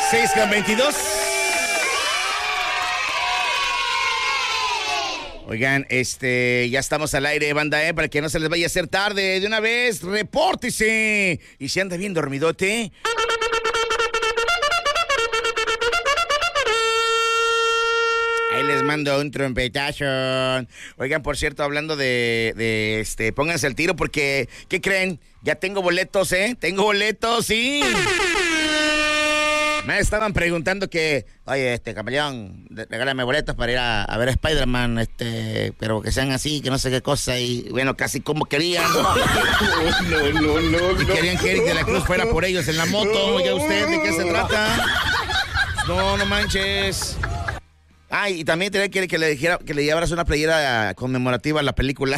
6:22. Oigan, ya estamos al aire, banda, para que no se les vaya a hacer tarde. De una vez, repórtese. Y si anda bien dormidote, ahí les mando un trompetazo. Oigan, por cierto, hablando de pónganse al tiro porque, ¿qué creen? Ya tengo boletos, Tengo boletos, sí. Me estaban preguntando que, oye, camaleón, regálame boletos para ir a ver a Spider-Man, pero que sean así, que no sé qué cosa, y bueno, casi como querían. No. Y querían que Eric de la Cruz fuera por ellos en la moto. Oiga usted, ¿de qué se trata? No manches. Y también tenía que le dijera que le llevaras una playera conmemorativa a la película.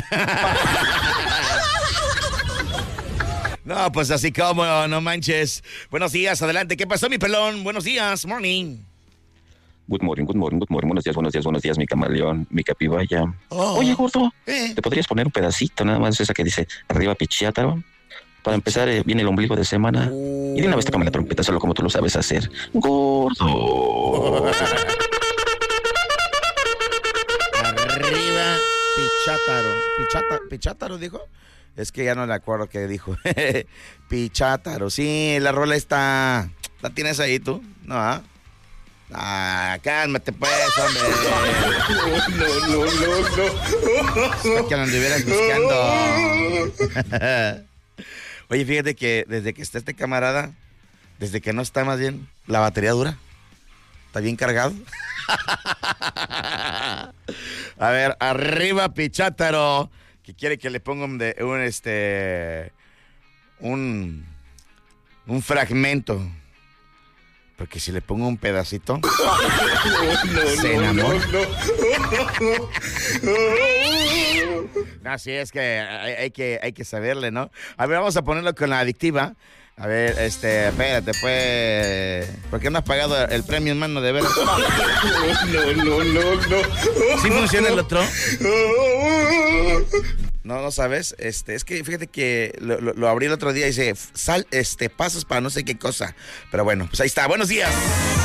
No, pues así como, no manches. Buenos días, adelante. ¿Qué pasó, mi pelón? Buenos días, morning. Good morning. Buenos días, mi camaleón, mi capibaya. Oye, gordo, ¿te podrías poner un pedacito nada más esa que dice arriba pichiátaro? Para empezar, viene el ombligo de semana. Y de una vez tócame la trompeta, solo como tú lo sabes hacer. Gordo. Arriba pichátaro. ¿Pichátaro dijo? Es que ya no le acuerdo qué dijo. Pichátaro. Sí, la rola está... ¿La tienes ahí tú? No, cálmate pues, hombre. No. Es que lo anduvieras buscando. Oye, fíjate que desde que está este camarada, desde que no está más bien, la batería dura. Está bien cargado. A ver, arriba pichátaro. Que quiere que le ponga un fragmento. Porque si le pongo un pedacito, se enamora. No, sí, es que hay que saberle, ¿no? A ver, vamos a ponerlo con la adictiva. A ver, espérate, pues... ¿Por qué no has pagado el premio, hermano, de veras? No. ¿Sí funciona el otro? No sabes. Es que fíjate que lo abrí el otro día y dice, pasos para no sé qué cosa. Pero bueno, pues ahí está. Buenos días.